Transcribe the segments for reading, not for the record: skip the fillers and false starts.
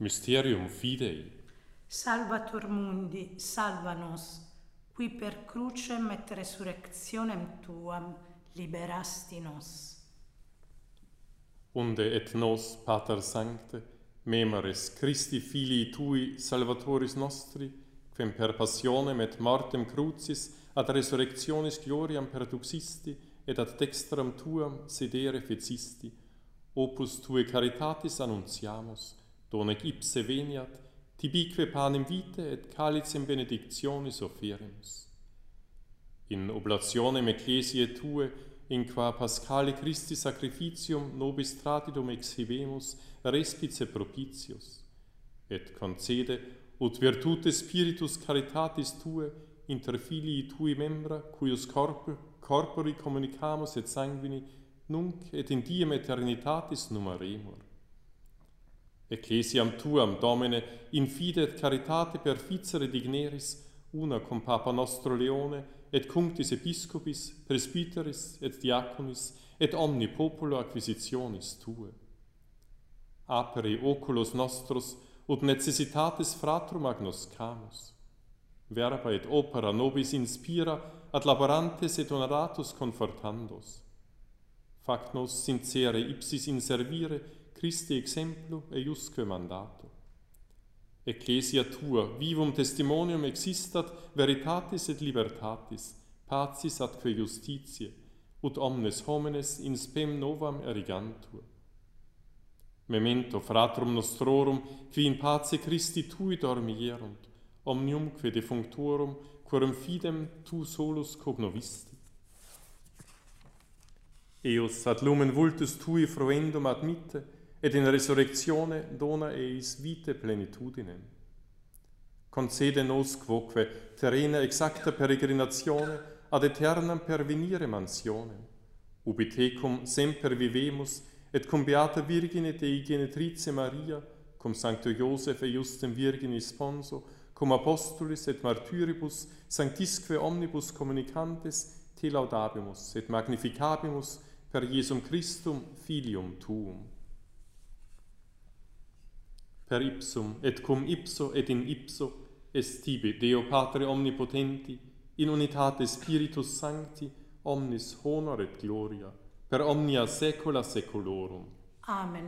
Mysterium Fidei. Salvator mundi, salva nos, qui per crucem et resurrectionem tuam liberasti nos. Unde et nos, Pater Sancte, memoris Christi Filii Tui, Salvatoris nostri, quem per passionem et mortem crucis ad resurrectionis gloriam perduxisti et ad dextram Tuam sedere fecisti, opus Tue caritatis annuntiamus, donec ipse veniat, tibique panem vitae et calicem benedictionis offeremus. In oblationem ecclesiae Tue, in qua Paschale Christi sacrificium nobis tradidum exhibemus, respice propitius, et concede, ut virtute spiritus caritatis Tue, inter filii Tui membra, cuius corpori communicamus et sanguini, nunc et in diem eternitatis numeremur. Ecclesiam Tuam, Domine, in fide et caritate perficere digneris, una cum Papa nostro Leone, et cunctis episcopis, presbyteris, et diaconis, et omni populo acquisitionis Tue. Apere oculos nostros, ut necessitatis fratrum agnoscamus. Verba et opera nobis inspira, ad laborantes et honoratus confortandos. Fac nos sincere ipsis in servire, Christi exemplo eiusque mandato. Ecclesia Tua, vivum testimonium existat veritatis et libertatis, pacis atque justitiae, ut omnes homines in spem novam erigantur. Memento fratrum nostrorum, qui in pace Christi Tui dormierunt, omniumque defunctorum, quorum fidem Tu solus cognovisti. Eos ad lumen vultus Tui fruendum admitte, et in resurrectione dona eis vitae plenitudinem. Concede nos quoque terrena exacta peregrinatione ad aeternam pervenire mansionem, ubi tecum semper vivemus, et cum beata Virgine Dei Genetrice Maria, cum Sancto Iosef et Justem Virgini Sponso, cum apostolis et martyribus sanctisque omnibus communicantes te laudabimus et magnificabimus per Iesum Christum Filium Tuum. Per ipsum et cum ipso et in ipso est tibi Deo Patre Omnipotenti, in unitate Spiritus Sancti, omnis honor et gloria, per omnia saecula saeculorum. Amen.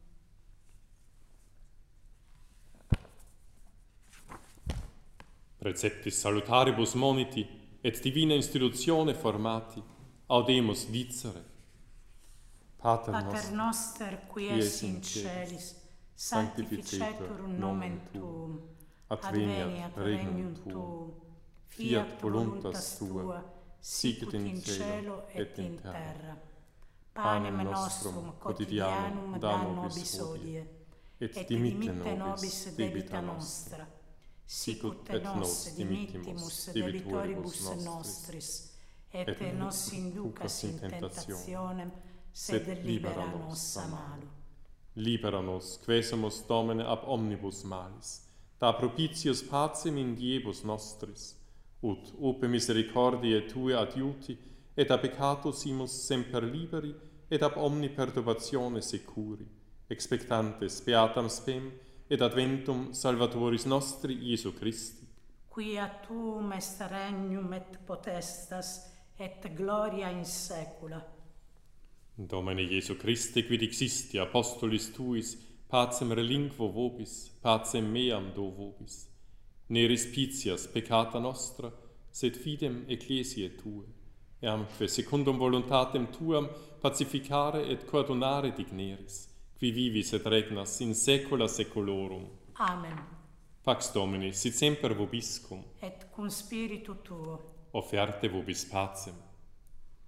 Preceptis salutaribus moniti, et divina institutione formati, audemus dicere. Pater Noster, qui es in celis, sanctificetur nomen Tuum, adveniat regnum Tuum, fiat voluntas Tua, sicut in cielo et in terra. Panem nostrum quotidianum da nobis hodie, et dimitte nobis debita nostra, sicut et nos dimittimus debitoribus nostris, et nos inducas in tentationem, sed libera nos a malo. Libera nos, quesumus Domine ab omnibus malis, da propitius pacem in diebus nostris, ut ope misericordiae Tue adiuti, et a peccatus imus semper liberi, et ab omni perturbatione securi, expectantes beatam spem, et adventum Salvatoris nostri Iesu Christi. Quia Tuum est regnum et potestas, et gloria in saecula. Domine Iesu Christe, quid existi apostolis Tuis, pacem relinquo vobis, pacem meam do vobis. Ne respicias peccata nostra, sed fidem ecclesiae Tue, eamque secundum voluntatem Tuam pacificare et coordonare digneris, qui vivis et regnas in saecula saeculorum. Amen. Pax Domini, sit semper vobiscum. Et cum spiritu Tuo. Offerte vobis pacem.